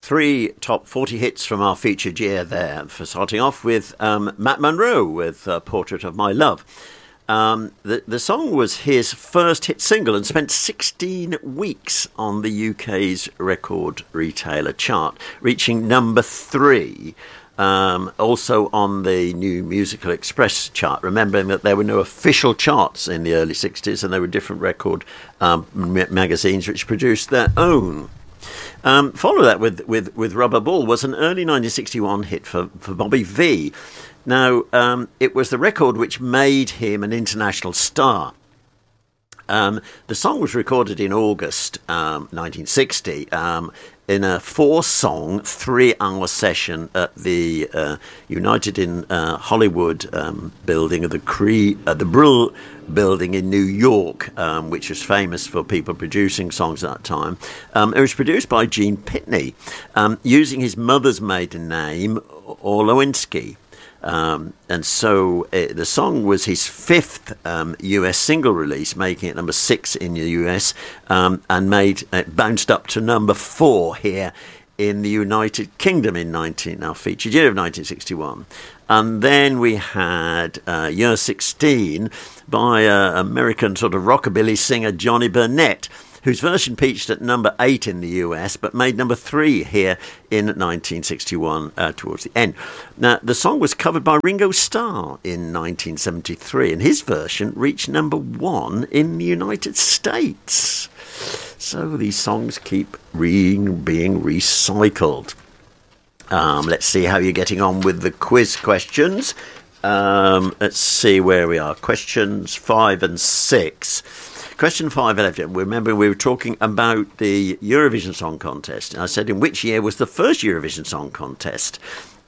Three top 40 hits from our featured year there. For starting off with Matt Monro with Portrait of My Love. The song was his first hit single and spent 16 weeks on the UK's record retailer chart, reaching number 3. Also on the New Musical Express chart, remembering that there were no official charts in the early 60s and there were different record magazines which produced their own. Follow that with Rubber Ball was an early 1961 hit for Bobby Vee. Now, it was the record which made him an international star. The song was recorded in August 1960 in a 4-song, 3-hour session at the United in Hollywood building of the Brill building in New York, which was famous for people producing songs at that time. It was produced by Gene Pitney, using his mother's maiden name, Orlowinski. And so the song was his 5th US single release, making it number 6 in the US, and it bounced up to number 4 here in the United Kingdom in our featured year of 1961. And then we had year 16 by American sort of rockabilly singer Johnny Burnett, whose version peaked at number 8 in the US, but made number 3 here in 1961 towards the end. Now, the song was covered by Ringo Starr in 1973, and his version reached number 1 in the United States. So these songs keep being recycled. Let's see how you're getting on with the quiz questions. Let's see where we are. Questions 5 and 6. Question 5, 11. Remember, we were talking about the Eurovision Song Contest. And I said, in which year was the first Eurovision Song Contest?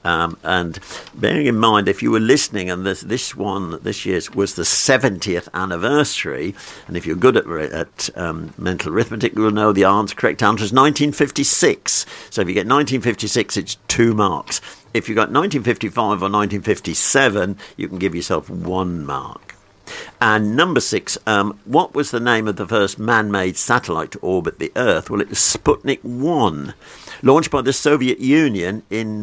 And bearing in mind, if you were listening, and this year's was the 70th anniversary, and if you're good at mental arithmetic, you'll know the correct answer is 1956. So if you get 1956, it's 2 marks. If you got 1955 or 1957, you can give yourself 1 mark. And number 6, what was the name of the first man-made satellite to orbit the Earth? Well, it was Sputnik 1, launched by the Soviet Union in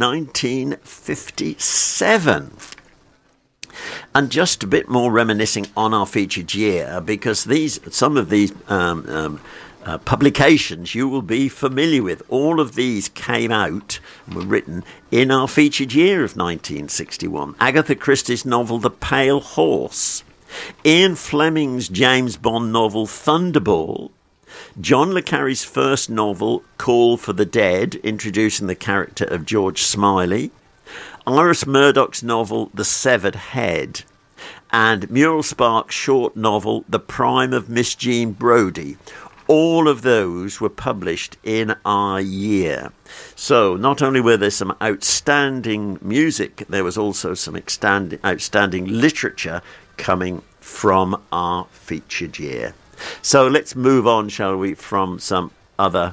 1957. And just a bit more reminiscing on our featured year, because some of these publications you will be familiar with. All of these came out and were written in our featured year of 1961. Agatha Christie's novel The Pale Horse, Ian Fleming's James Bond novel Thunderball, John le Carre's first novel Call for the Dead, introducing the character of George Smiley, Iris Murdoch's novel The Severed Head, and Muriel Sparks' short novel The Prime of Miss Jean Brodie. All of those were published in our year. So not only were there some outstanding music, there was also some outstanding literature coming from our featured year. So let's move on, shall we, from some other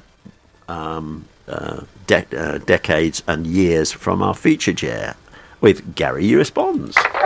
decades and years from our featured year with Gary U.S. Bonds.